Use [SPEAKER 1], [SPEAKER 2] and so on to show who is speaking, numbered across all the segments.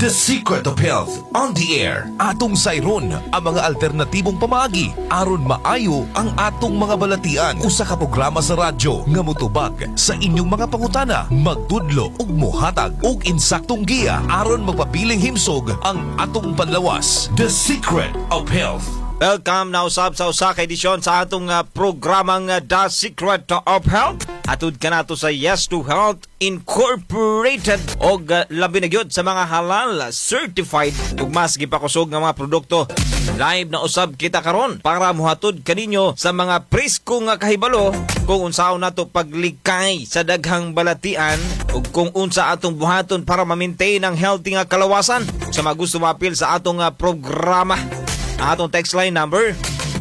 [SPEAKER 1] The Secret of Health on the air. Atong sayron ang mga alternatibong pamaagi aron maayo ang atong mga balatian. Usa ka programa sa radyo nga motubag sa inyong mga pangutana, magtudlo ug mohatag og insaktong giya aron magpabiling himsog ang atong panlawas. The Secret of Health.
[SPEAKER 2] Welcome na usab sa usa ka edisyon sa atong programang The Secret of Health. Atud ka nato sa Yes to Health Incorporated og labi na gyud sa mga halal certified ug mas gipakusog nga mga produkto. Live na usab kita karon para mohatod kaninyo sa mga presko nga kahibalo kung unsaon nato paglikay sa daghang balatian ug kung unsa atong buhaton para ma-maintain ang healthy nga kalawasan. Sa mga gusto mapil sa atong programa, atong text line number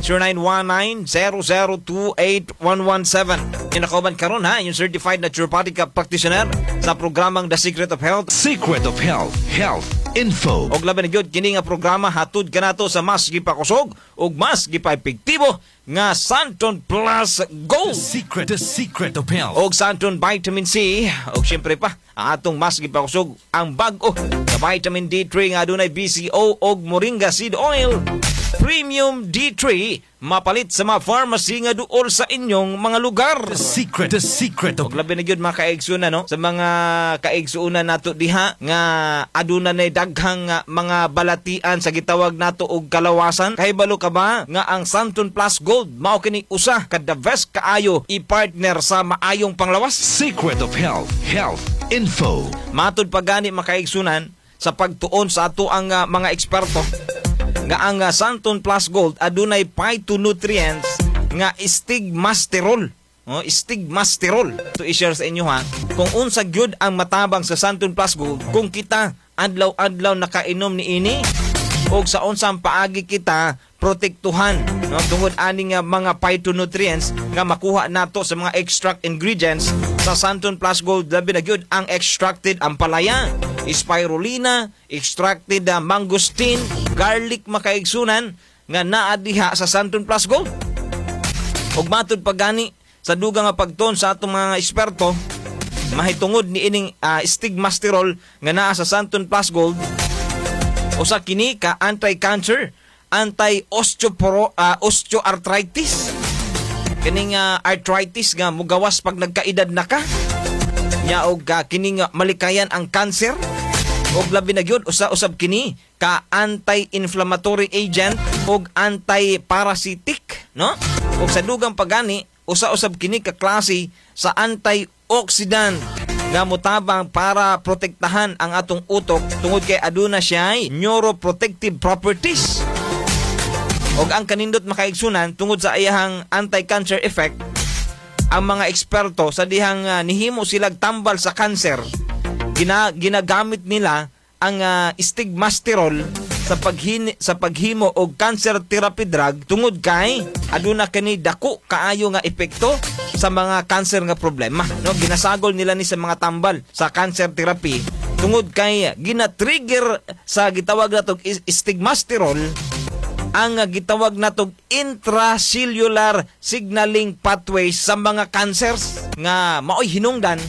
[SPEAKER 2] 0919-0028117. Inakauban karon ha, yung certified naturopathic practitioner sa programang The Secret of Health.
[SPEAKER 1] Secret of Health. Health info.
[SPEAKER 2] Og laban na gyud kini nga programa hatod kanato sa mas gipakusog ug mas gipaepektibo nga Santon Plus Gold.
[SPEAKER 1] The Secret of Health.
[SPEAKER 2] Og Santon Vitamin C og syempre pa ang atong mas gipakusog ang bag-o nga Vitamin D3 nga adunay BCO og Moringa Seed Oil. Premium D3 mapalit sa mga pharmacy nga duol sa inyong mga lugar.
[SPEAKER 1] The Secret of
[SPEAKER 2] Og labi na gyud mga kaigsunan no, sa mga kaigsunan nato diha nga aduna nay daghang mga balatian sa gitawag nato og kalawasan. Kahibalo ka ba nga ang Santon Plus Gold mao kini usa ka the best kaayo i-partner sa maayong panglawas.
[SPEAKER 1] Secret of Health. Health info.
[SPEAKER 2] Matud pagani mga kaigsunan sa pagtuon sa ato ang mga eksperto nga ang Santon Plus Gold adunay phytonutrients nga stigmasterol. Stigmasterol. To i-share sa inyo ha, kung unsa gyud ang matabang sa Santon Plus Gold kung kita adlaw-adlaw nakainom ni ini og sa unsang paagi kita protektuhan no, tungod ani nga mga phytonutrients nga makuha nato sa mga extract ingredients sa Santon Plus Gold. Labi na gyud ang extracted ampalaya, spirulina, extracted mangosteen, garlic makaigsunan nga naa diha sa Santon Plus Gold. Og matud pagani sa dugang nga pagton sa atong mga eksperto, mahitungod ni ining stigmasterol nga naa sa Santon Plus Gold, usa kini ka anti-cancer, anti-osteoarthritis. Kining arthritis nga mugawas pag nagkaedad na ka. Nya og kining malikayan ang cancer. Og labi na gyud usab kini ka anti-inflammatory agent og anti-parasitic, no? Og sa dugang pagani usab kini ka klase sa antioxidant nga motabang para protektahan ang atong utok tungod kay aduna siya neuroprotective properties. Og ang kanindot makaigsunan tungod sa iyahang anti-cancer effect, ang mga eksperto sa dihang nihimo silag tambal sa cancer, ginagamit nila ang stigmasterol sa paghimo og cancer therapy drug tungod kay aduna kani dako kaayo nga epekto sa mga cancer nga problema, no? Ginasagol nila ni sa mga tambal sa cancer therapy tungod kay gina-trigger sa gitawag natong stigmasterol ang gitawag natong intracellular signaling pathways sa mga cancers nga maoy hinungdan.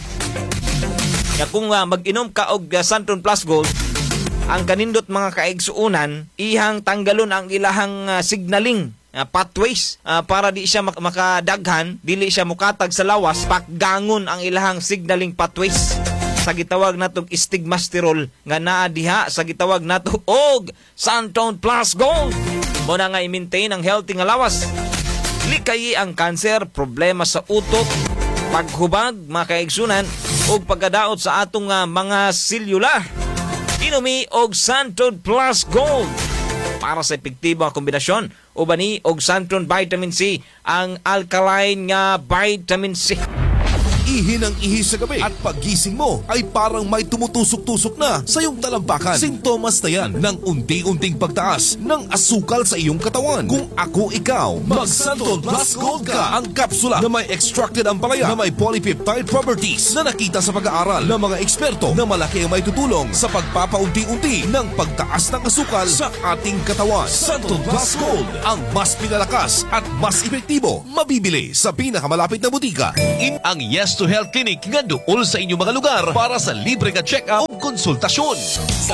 [SPEAKER 2] Ya kung mag-inom ka og Santon Plus Gold, ang kanindot mga kaigsuunan, ihang tanggalon ang ilahang signaling pathways para di siya makadaghan, dili siya mukatag sa lawas, pakgangon ang ilahang signaling pathways sa gitawag natong stigmasterol nga naa diha sa gitawag nato og Santon Plus Gold. Mo na nga i-maintain ang healthy nga lawas, likayi ang cancer, problema sa utok, paghubag mga kaigsunan og pagkadaot sa atong mga selula. Inumi og Santon Plus Gold para sa epektibo ang kombinasyon uban ni og Santon Vitamin C, ang alkaline nga vitamin C.
[SPEAKER 1] Ihi ng ihi sa gabi at paggising mo ay parang may tumutusok-tusok na sa iyong talampakan. Sintomas na yan ng unti-unting pagtaas ng asukal sa iyong katawan. Kung ako ikaw, mag-Santon Plus Gold ka. Ang kapsula na may extracted ampalaya na may polypeptide properties na nakita sa pag-aaral ng mga eksperto na malaki ang may tutulong sa pagpapaunti-unti ng pagtaas ng asukal sa ating katawan. Santon Plus Gold, ang mas pinalakas at mas epektibo. Mabibili sa pinakamalapit na butika. Ang Yes to Health Clinic nga duol sa inyong mga lugar para sa libre nga check-up o konsultasyon.